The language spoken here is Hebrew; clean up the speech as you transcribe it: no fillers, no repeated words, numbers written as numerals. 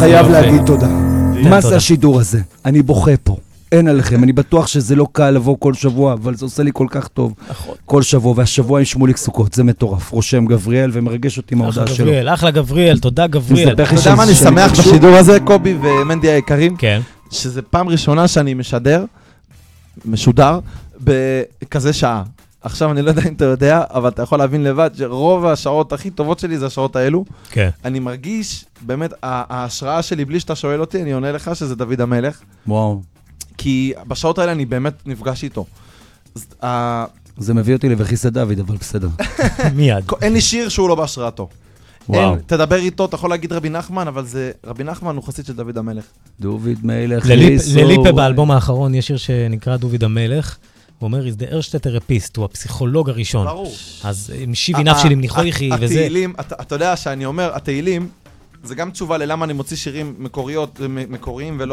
חייב להגיד תודה. מה זה השידור הזה? אני בוכה פה. אין עליכם, אני בטוח שזה לא קל לבוא כל שבוע, אבל זה עושה לי כל כך טוב. כל שבוע, והשבוע עם שמוליק סוכות, זה מטורף. רושם גבריאל ומרגש אותי עם ההודעה שלו. אחלה גבריאל, תודה גבריאל. אתה יודע מה אני שמח בשידור הזה, קובי ומנדי היקרים? כן. שזה פעם ראשונה שאני משודר בכזה שעה. עכשיו אני לא יודע אם אתה יודע, אבל אתה יכול להבין לבד שרוב השעות הכי טובות שלי זה השעות האלו. כן. אני מרגיש, באמת, ההשראה שלי, בלי שאתה שואל אותי, אני עונה לך שזה דוד המלך. וואו. כי בשעות האלה אני באמת נפגש איתו. זה מביא אותי לבחיסת דוד, אבל בסדר. מיד. אין לי שיר שהוא לא בהשראתו. וואו. תדבר איתו, אתה יכול להגיד רבי נחמן, אבל רבי נחמן הוא חסיד של דוד המלך. דוד מלך. לליפה באלבום האחרון יש שיר שנקרא דוד המלך, הוא אומר, is the Erste Therapist, הוא הפסיכולוג הראשון. ברור. אז משיבי נפשי למניחויכי וזה. התהילים, אתה יודע שאני אומר, התהילים, זה גם תשובה ללמה אני מוציא שירים מקוריים ולא